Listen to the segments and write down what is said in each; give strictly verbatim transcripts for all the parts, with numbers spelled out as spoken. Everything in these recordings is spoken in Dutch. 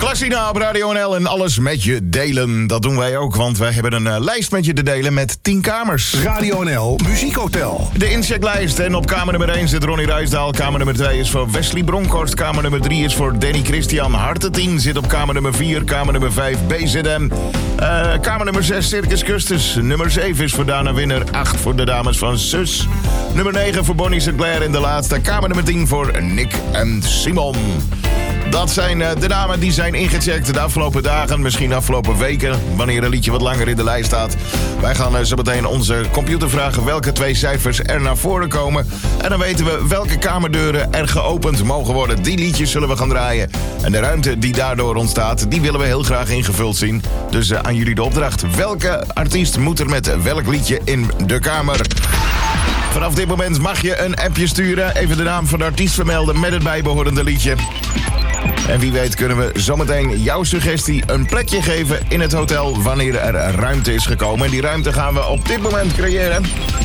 Lassina op Radio N L en alles met je delen. Dat doen wij ook, want wij hebben een uh, lijst met je te delen met tien kamers. Radio N L Muziekhotel. De inchecklijst. En op kamer nummer één zit Ronnie Ruisdaal. Kamer nummer twee is voor Wesley Bronkhorst. Kamer nummer drie is voor Danny Christian. Hartetien zit op kamer nummer vier. Kamer nummer vijf B Z M. Uh, kamer nummer zes Circus Custus. Nummer zeven is voor Dana Winner. acht voor de dames van Sus. Nummer negen voor Bonnie Sinclair. En de laatste kamer nummer tien voor Nick en Simon. Dat zijn de namen die zijn ingecheckt de afgelopen dagen, misschien de afgelopen weken, wanneer een liedje wat langer in de lijst staat. Wij gaan zo meteen onze computer vragen welke twee cijfers er naar voren komen. En dan weten we welke kamerdeuren er geopend mogen worden. Die liedjes zullen we gaan draaien. En de ruimte die daardoor ontstaat, die willen we heel graag ingevuld zien. Dus uh, aan jullie de opdracht. Welke artiest moet er met welk liedje in de kamer? Vanaf dit moment mag je een appje sturen. Even de naam van de artiest vermelden met het bijbehorende liedje. En wie weet kunnen we zometeen jouw suggestie een plekje geven in het hotel wanneer er ruimte is gekomen. En die ruimte gaan we op dit moment creëren.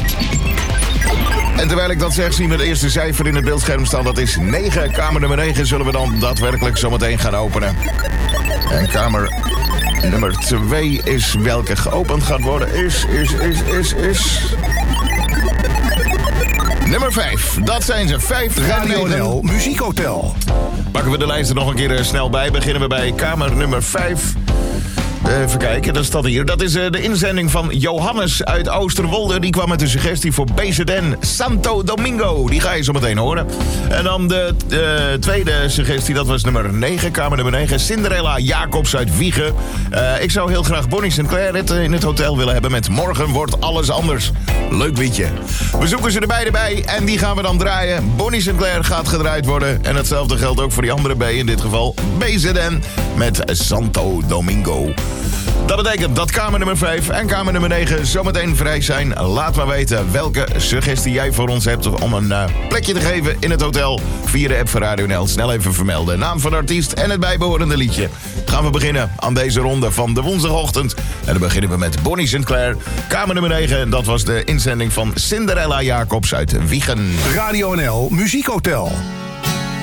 En terwijl ik dat zeg, zien we het eerste cijfer in het beeldscherm staan. Dat is negen. Kamer nummer negen zullen we dan daadwerkelijk zometeen gaan openen. En kamer nummer twee is welke geopend gaat worden. Is, is, is, is, is... Nummer vijf. Dat zijn ze. vijf. Radio N L Muziekhotel. Pakken we de lijst er nog een keer snel bij. Beginnen we bij kamer nummer vijf. Even kijken, dat staat hier. Dat is uh, de inzending van Johannes uit Oosterwolde. Die kwam met een suggestie voor B Z N Santo Domingo. Die ga je zo meteen horen. En dan de uh, tweede suggestie, dat was nummer negen. Kamer nummer negen. Cinderella Jacobs uit Wiegen. Uh, ik zou heel graag Bonnie Sinclair in het hotel willen hebben met Morgen wordt alles anders. Leuk liedje. We zoeken ze er beide bij en die gaan we dan draaien. Bonnie Sinclair gaat gedraaid worden. En hetzelfde geldt ook voor die andere B, in dit geval B Z N met Santo Domingo. Dat betekent dat kamer nummer vijf en kamer nummer negen zometeen vrij zijn. Laat maar weten welke suggestie jij voor ons hebt om een uh, plekje te geven in het hotel via de app van Radio N L. Snel even vermelden. Naam van de artiest en het bijbehorende liedje. Gaan we beginnen aan deze ronde van de woensdagochtend. En dan beginnen we met Bonnie Sinclair. Kamer nummer negen, dat was de inzending van Cinderella Jacobs uit Wiegen. Radio N L Muziekhotel.